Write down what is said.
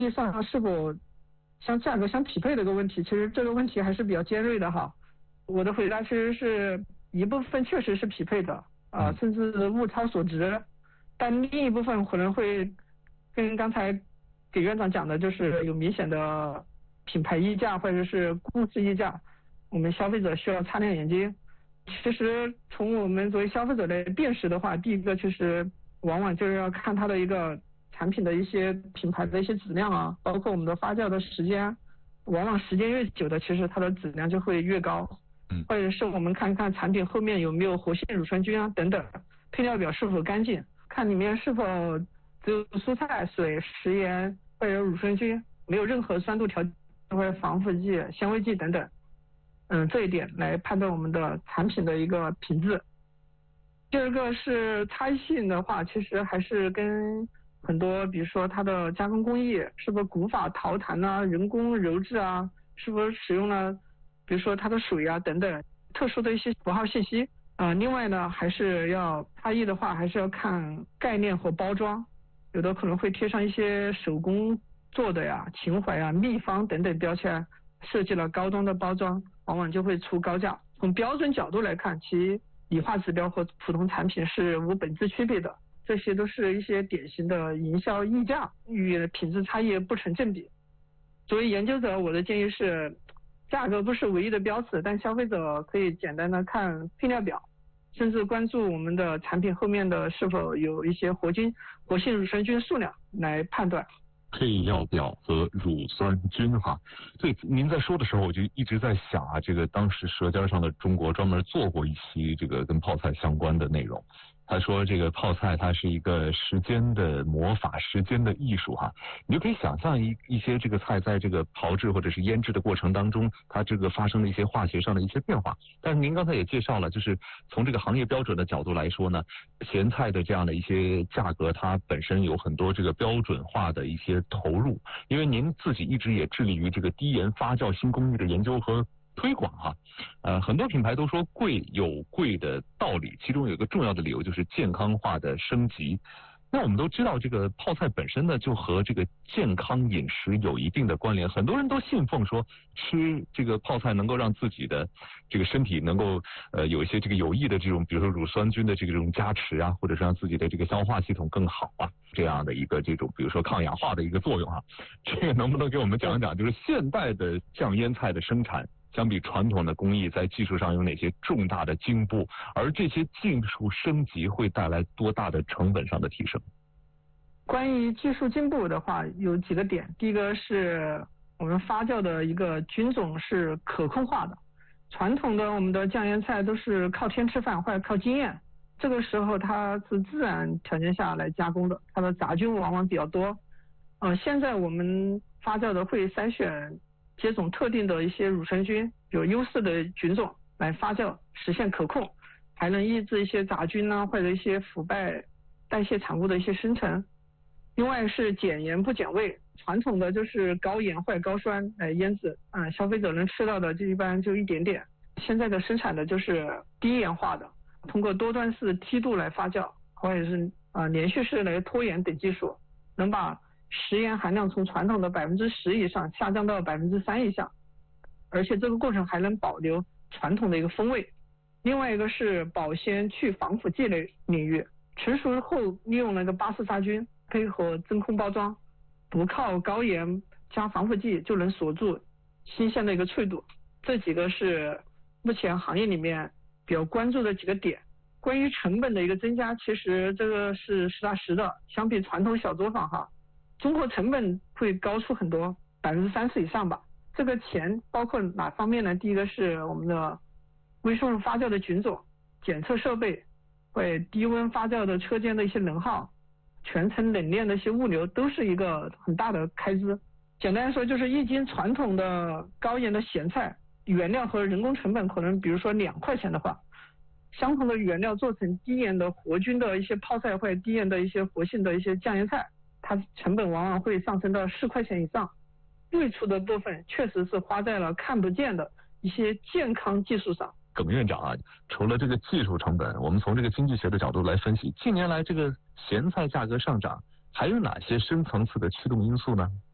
际上是否价格相匹配的一个问题，其实这个问题还是比较尖锐的哈。我的回答其实是一部分确实是匹配的甚至物超所值，但另一部分可能会跟刚才给院长讲的，就是有明显的品牌溢价或者是公司溢价，我们消费者需要擦亮眼睛。其实从我们作为消费者来辨识的话，第一个其实往往就是要看它的一个产品的一些品牌的一些质量啊，包括我们的发酵的时间，往往时间越久的，其实它的质量就会越高。或者是我们看看产品后面有没有活性乳酸菌啊等等，配料表是否干净，看里面是否只有蔬菜水、食盐或者乳酸菌，没有任何酸度调节或者防腐剂、香味剂等等。这一点来判断我们的产品的一个品质。第二个是差异性的话，其实还是跟很多，比如说它的加工工艺是否古法陶坛啊、人工鞣制啊，是否使用了比如说它的水啊等等特殊的一些符号信息。另外呢，还是要差异的话，还是要看概念和包装，有的可能会贴上一些手工做的呀、情怀啊、秘方等等标签，设计了高端的包装，往往就会出高价。从标准角度来看，其理化指标和普通产品是无本质区别的，这些都是一些典型的营销溢价，与品质差异不成正比。作为研究者，我的建议是，价格不是唯一的标尺，但消费者可以简单的看配料表，甚至关注我们的产品后面的是否有一些活性乳酸菌数量来判断。 配料表和乳酸菌哈，对，您在说的时候我就一直在想啊，这个当时《舌尖上的中国》专门做过一期这个跟泡菜相关的内容。他说这个泡菜它是一个时间的魔法，时间的艺术哈。你就可以想象一些这个菜在这个炮制或者是腌制的过程当中，它这个发生了一些化学上的一些变化。但是您刚才也介绍了，就是从这个行业标准的角度来说呢，咸菜的这样的一些价格，它本身有很多这个标准化的一些投入。因为您自己一直也致力于这个低盐发酵新工艺的研究和推广哈，很多品牌都说贵有贵的道理，其中有一个重要的理由就是健康化的升级。那我们都知道，这个泡菜本身呢，就和这个健康饮食有一定的关联。很多人都信奉说，吃这个泡菜能够让自己的这个身体能够有一些这个有益的这种，比如说乳酸菌的这种加持啊，或者是让自己的这个消化系统更好啊，这样的一个这种，比如说抗氧化的一个作用啊。这个能不能给我们讲一讲，就是现代的酱腌菜的生产，相比传统的工艺在技术上有哪些重大的进步，而这些技术升级会带来多大的成本上的提升？ 关于技术进步的话，有几个点。第一个是我们发酵的一个菌种是可控化的，传统的我们的酱腌菜都是靠天吃饭或者靠经验，这个时候它是自然条件下来加工的，它的杂菌往往比较多。现在我们发酵的会筛选接种特定的一些乳酸菌，有优势的菌种来发酵，实现可控，还能抑制一些杂菌啊或者一些腐败代谢产物的一些生成。另外是减盐不减味，传统的就是高盐或者高酸来腌制，消费者能吃到的就一般就一点点。现在的生产的就是低盐化的，通过多段式梯度来发酵，或者是连续式来脱盐等技术，能把食盐含量从传统的10%以上下降到3%以下，而且这个过程还能保留传统的一个风味。另外一个是保鲜去防腐剂类领域，成熟后利用那个巴氏杀菌，配合真空包装，不靠高盐加防腐剂就能锁住新鲜的一个脆度。这几个是目前行业里面比较关注的几个点。关于成本的一个增加，其实这个是实打实的，相比传统小作坊哈，中国成本会高出很多，30%以上吧。这个钱包括哪方面呢？第一个是我们的微生物发酵的菌种、检测设备，会低温发酵的车间的一些能耗，全程冷链的一些物流，都是一个很大的开支。简单来说，就是一斤传统的高盐的咸菜，原料和人工成本可能比如说2块钱的话，相同的原料做成低盐的活菌的一些泡菜或者低盐的一些活性的一些酱腌菜，它成本往往会上升到4块钱以上。最初的部分确实是花在了看不见的一些健康技术上。 耿院长啊，除了这个技术成本，我们从这个经济学的角度来分析，近年来这个咸菜价格上涨，还有哪些深层次的驱动因素呢？